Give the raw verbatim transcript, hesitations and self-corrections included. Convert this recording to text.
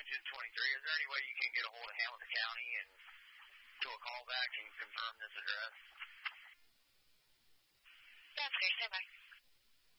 engine twenty-three. Is there any way you can get a hold of Hamilton County and do a call back and confirm this address? That's okay. Stand by.